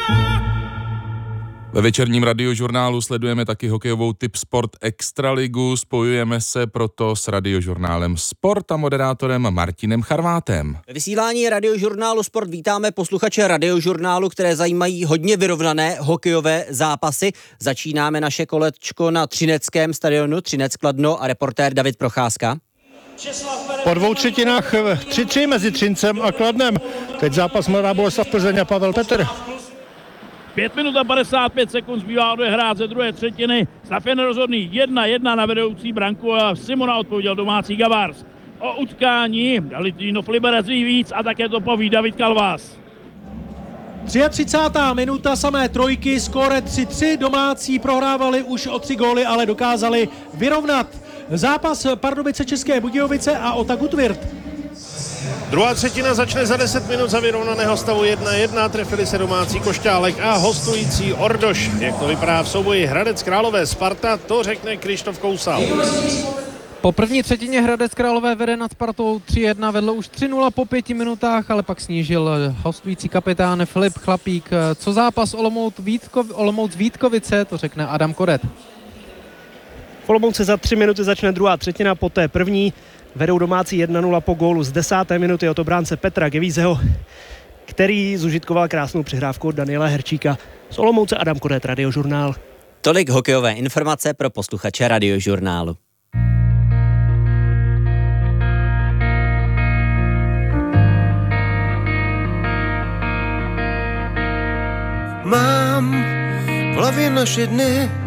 Ve večerním radiožurnálu sledujeme taky hokejovou Tipsport Extraligu. Spojujeme se proto s radiožurnálem Sport a moderátorem Martinem Charvátem. Ve vysílání radiožurnálu Sport vítáme posluchače radiožurnálu, které zajímají hodně vyrovnané hokejové zápasy. Začínáme naše kolečko na třineckém stadionu Třinec Kladno a reportér David Procházka. Po 2 třetinách 3-3 mezi Třincem a Kladnem. Teď zápas Mladá Boleslav Plzeň a Pavel Petr. 5 minut a 55 sekund zbývá odehrát ze druhé třetiny. Stav je nerozhodný 1-1 na vedoucí branku a Simona odpověděl domácí Gavars. O utkání Litvinov Liberec ví víc a také to poví David Kalvás. 33. minuta, samé trojky, skóre 3-3, domácí prohrávali už o 3 góly, ale dokázali vyrovnat. Zápas Pardubice České Budějovice a Ota Gutvirt. Druhá třetina začne za 10 minut za vyrovnaného stavu 1-1. Trefili se domácí Košťálek a hostující Ordoš. Jak to vypadá v souboji Hradec Králové Sparta, to řekne Krištof Kousal. Po první třetině Hradec Králové vede nad Spartou 3-1, vedlo už 3-0 po 5 minutách, ale pak snížil hostující kapitán Filip Chlapík. Co zápas Olomouc Vítkovice, to řekne Adam Koret. V Olomouci za 3 minuty začne druhá třetina, poté první. Vedou domácí 1-0 po gólu z 10. minuty od obránce Petra Gevízeho, který zužitkoval krásnou přihrávku od Daniela Herčíka. Z Olomouce Adam Koret, radiožurnál. Tolik hokejové informace pro posluchače radiožurnálu. Mám v hlavě naše dny,